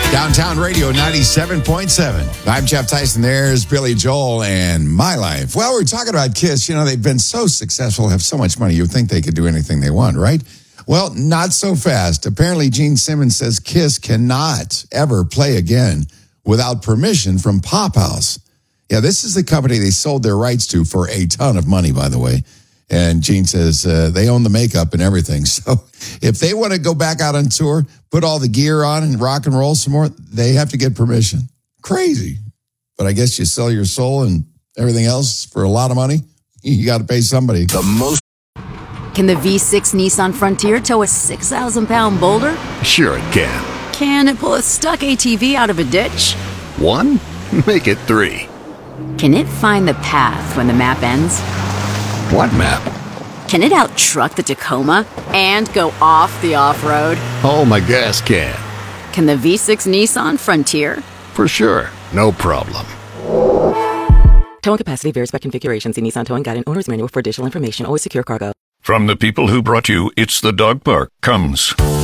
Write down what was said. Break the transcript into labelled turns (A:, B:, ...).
A: Downtown Radio 97.7. I'm Jeff Tyson. There's Billy Joel and My Life. Well, we're talking about Kiss. You know, they've been so successful, have so much money, you'd think they could do anything they want, right? Well, not so fast. Apparently, Gene Simmons says Kiss cannot ever play again without permission from Pop House. Yeah, this is the company they sold their rights to for a ton of money, by the way. And Gene says they own the makeup and everything. So if they want to go back out on tour, put all the gear on and rock and roll some more, they have to get permission. Crazy. But I guess you sell your soul and everything else for a lot of money. You got to pay somebody.
B: Can the V6 Nissan Frontier tow a 6,000-pound boulder?
C: Sure it can.
B: Can it pull a stuck ATV out of a ditch?
C: 1? Make it 3.
B: Can it find the path when the map ends?
C: What map?
B: Can it out-truck the Tacoma and go off the off-road?
C: Oh, my gas can.
B: Can the V6 Nissan Frontier?
C: For sure. No problem.
D: Towing capacity varies by configuration. See Nissan Towing Guide and Owner's Manual for additional information. Always secure cargo.
E: From the people who brought you It's the Dog Park comes